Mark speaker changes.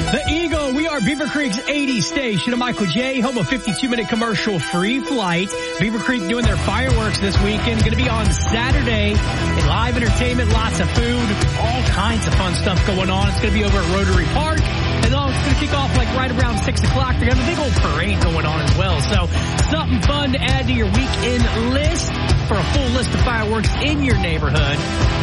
Speaker 1: The Eagle, we are Beaver Creek's 80 station of Michael J., home of 52-minute commercial-free flight. Beaver Creek doing their fireworks this weekend. Going to be on Saturday. And live entertainment, lots of food, all kinds of fun stuff going on. It's going to be over at Rotary Park. And it's going to kick off like right around 6 o'clock. They're going to have a big old parade going on as well. So something fun to add to your weekend list. For a full list of fireworks in your neighborhood,